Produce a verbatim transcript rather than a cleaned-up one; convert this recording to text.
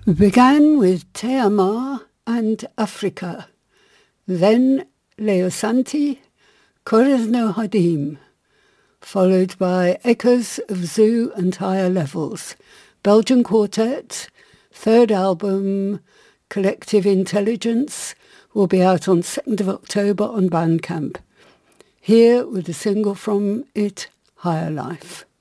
We began with Te Ama and Africa, then Leo Santi, Cores no Hadim, followed by Echoes of Zoo and Higher Levels, Belgian Quartet, third album, Collective Intelligence, will be out on second of October on Bandcamp. Here with a single from it, Higher Life.